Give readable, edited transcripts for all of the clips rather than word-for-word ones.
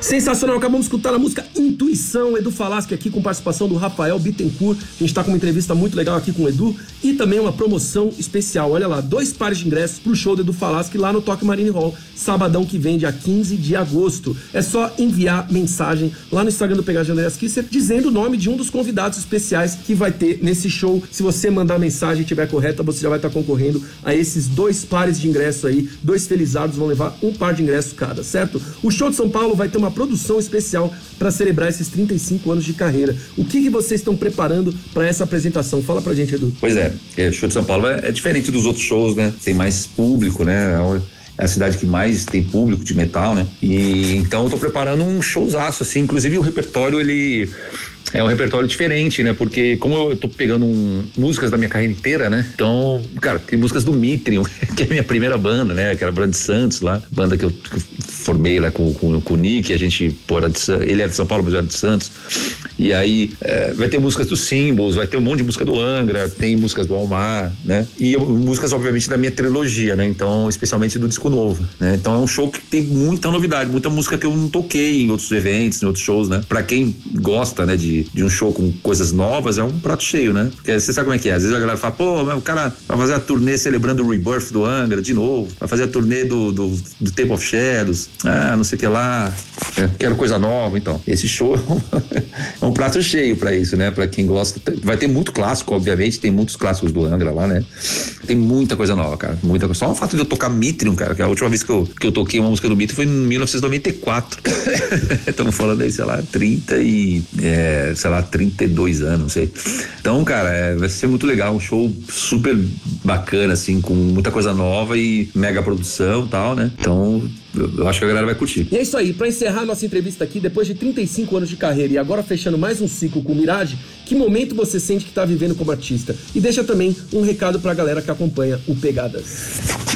Sensacional, acabamos de escutar a música Intuição, Edu Falaschi aqui com participação do Rafael Bittencourt. A gente tá com uma entrevista muito legal aqui com o Edu e também uma promoção especial. Olha lá, 2 pares de ingressos pro show do Edu Falaschi lá no Tokyo Marine Hall, sabadão que vem, dia 15 de agosto. É só enviar mensagem lá no Instagram do Pegadinha Andreas Kisser dizendo o nome de um dos convidados especiais que vai ter nesse show. Se você mandar a mensagem e estiver correta, você já vai estar concorrendo a esses 2 pares de ingressos aí. 2 felizados vão levar um par de ingressos cada, certo? O show de São Paulo vai ter uma produção especial para celebrar esses 35 anos de carreira. O que vocês estão preparando para essa apresentação? Fala pra gente, Edu. Pois é, o show de São Paulo é diferente dos outros shows, né? Tem mais público, né? É a cidade que mais tem público de metal, né? E então eu tô preparando um showzaço, assim. Inclusive o repertório, ele é um repertório diferente, né? Porque como eu tô pegando músicas da minha carreira inteira, né? Então, cara, tem músicas do Mitrium, que é a minha primeira banda, né? Que era a banda de Santos lá, banda que eu formei lá com o Nick, a gente, ele era de São Paulo, mas eu era de Santos. E aí vai ter músicas do Symbols, vai ter um monte de música do Angra, tem músicas do Almar, né? E músicas, obviamente, da minha trilogia, né? Então, especialmente do disco novo, né? Então é um show que tem muita novidade, muita música que eu não toquei em outros eventos, em outros shows, né? Pra quem gosta, né, de um show com coisas novas, é um prato cheio, né? Porque você sabe como é que é, às vezes a galera fala, pô, mas o cara vai fazer a turnê celebrando o Rebirth do Angra de novo, vai fazer a turnê do Temple of Shadows, não sei o que lá, quero coisa nova. Então, esse show é um prato cheio pra isso, né? Pra quem gosta, vai ter muito clássico, obviamente, tem muitos clássicos do Angra lá, né? Tem muita coisa nova, cara, muita coisa. Só o fato de eu tocar Mitrium, cara, que a última vez que eu toquei uma música do Mitrium foi em 1994. Estamos falando aí, sei lá, 32 anos, não sei. Então, cara, vai ser muito legal, um show super bacana, assim, com muita coisa nova e mega produção e tal, né? Então, eu acho que a galera vai curtir. E é isso aí, pra encerrar nossa entrevista aqui, depois de 35 anos de carreira e agora fechando mais um ciclo com o Mirage, que momento você sente que tá vivendo como artista? E deixa também um recado pra galera que acompanha o Pegadas.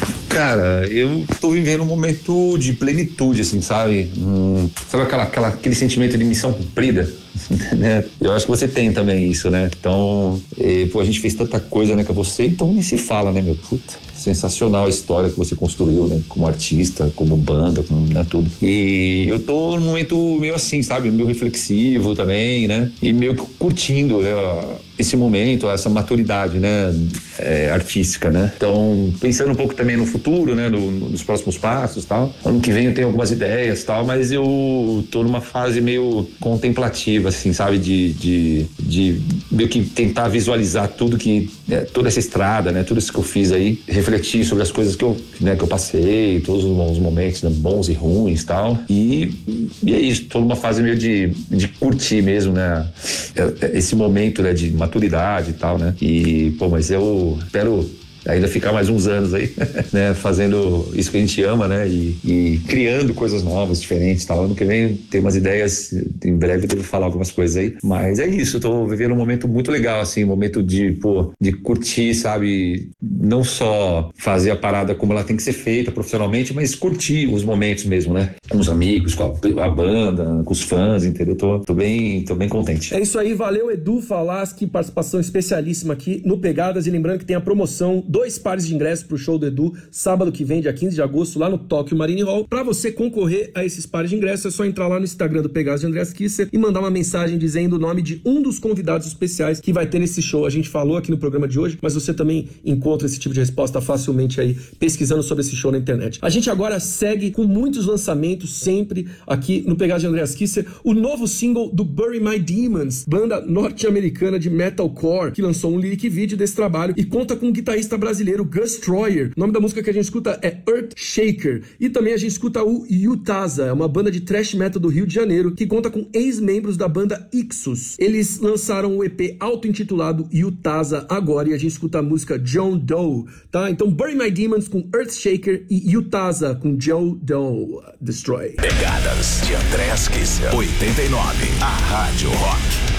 Cara, eu tô vivendo um momento de plenitude, assim, sabe? Sabe aquele sentimento de missão cumprida? Né? Eu acho que você tem também isso, né? Então, a gente fez tanta coisa, né, com você, então nem se fala, né, meu? Puta, sensacional a história que você construiu, né? Como artista, como banda, como, né, tudo. E eu tô num momento meio assim, sabe? Meio reflexivo também, né? E meio curtindo, né, esse momento, essa maturidade, né? Artística, né? Então, pensando um pouco também no futuro, né? Nos próximos passos e tal. Ano que vem eu tenho algumas ideias e tal, mas eu tô numa fase meio contemplativa, assim, sabe? De meio que tentar visualizar tudo que, toda essa estrada, né? Tudo isso que eu fiz aí, refletir sobre as coisas que eu passei, todos os momentos, né, bons e ruins e tal. E é isso, tô numa fase meio de curtir mesmo, né? Esse momento, né? De maturidade e tal, né? Mas eu espero ainda ficar mais uns anos aí, né? Fazendo isso que a gente ama, né? E criando coisas novas, diferentes, tal. Ano que vem tem umas ideias, em breve eu devo falar algumas coisas aí, mas é isso, eu tô vivendo um momento muito legal, assim, um momento de curtir, sabe? Não só fazer a parada como ela tem que ser feita profissionalmente, mas curtir os momentos mesmo, né? Com os amigos, com a banda, com os fãs, entendeu? Tô bem contente. É isso aí, valeu, Edu Falaschi, participação especialíssima aqui no Pegadas, e lembrando que tem a promoção 2 pares de ingressos pro show do Edu, sábado que vem, dia 15 de agosto, lá no Tokyo Marine Hall. Pra você concorrer a esses pares de ingressos, é só entrar lá no Instagram do Pegadas de Andreas Kisser e mandar uma mensagem dizendo o nome de um dos convidados especiais que vai ter nesse show. A gente falou aqui no programa de hoje, mas você também encontra esse tipo de resposta facilmente aí, pesquisando sobre esse show na internet. A gente agora segue com muitos lançamentos, sempre aqui no Pegadas de Andreas Kisser, o novo single do Bury My Demons, banda norte-americana de metalcore, que lançou um lyric video desse trabalho e conta com um guitarrista brasileiro, Gus Troyer. O nome da música que a gente escuta é Earthshaker. E também a gente escuta o Utasa, é uma banda de thrash metal do Rio de Janeiro, que conta com ex-membros da banda Ixus. Eles lançaram o EP auto-intitulado Utasa agora, e a gente escuta a música John Doe, tá? Então, Bury My Demons com Earthshaker e Utasa com John Doe. Destroy. Pegadas de Andreas Kisser, 89, a Rádio Rock.